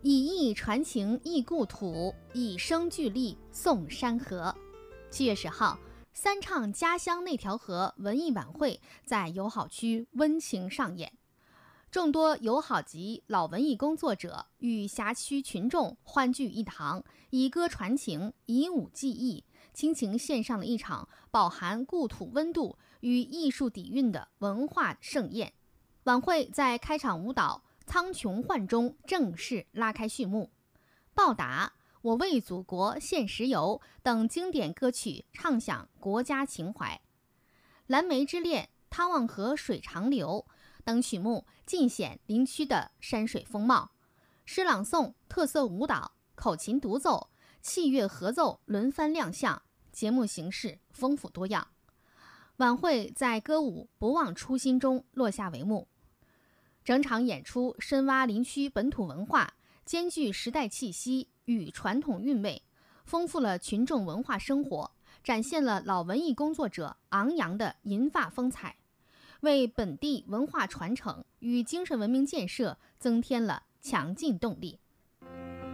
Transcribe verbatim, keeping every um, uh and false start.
以意传情忆故土，以声俱力颂山河。七月十号，三唱家乡那条河文艺晚会在友好区温情上演，众多友好级老文艺工作者与辖区群众欢聚一堂，以歌传情，以舞寄意，倾情献上了一场饱含故土温度与艺术底蕴的文化盛宴。晚会在开场舞蹈苍穹幻中正式拉开序幕，报答我为祖国献石油等经典歌曲唱响国家情怀，蓝莓之恋、汤旺河水长流等曲目尽显林区的山水风貌，诗朗诵、特色舞蹈、口琴独奏、器乐合奏轮番亮相，节目形式丰富多样。晚会在歌舞不忘初心中落下帷幕。整场演出深挖林区本土文化，兼具时代气息与传统韵味，丰富了群众文化生活，展现了老文艺工作者昂扬的银发风采，为本地文化传承与精神文明建设增添了强劲动力。